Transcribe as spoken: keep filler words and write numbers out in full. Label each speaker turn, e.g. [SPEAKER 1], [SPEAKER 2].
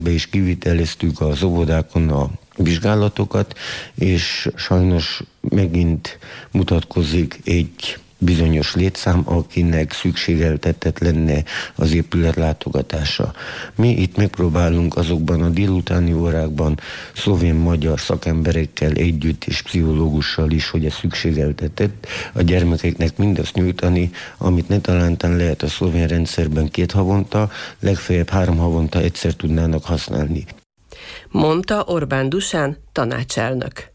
[SPEAKER 1] Be is kiviteleztük az óvodákon a vizsgálatokat, és sajnos megint mutatkozik egy bizonyos létszám, akinek szükségeltetett lenne az épület látogatása. Mi itt megpróbálunk azokban a délutáni órákban szlovén-magyar szakemberekkel együtt és pszichológussal is, hogy a szükségeltetett a gyermekeknek mindazt nyújtani, amit ne talántán lehet a szlovén rendszerben két havonta, legfeljebb három havonta egyszer tudnának használni.
[SPEAKER 2] Mondta Orbán Dusán tanácselnök.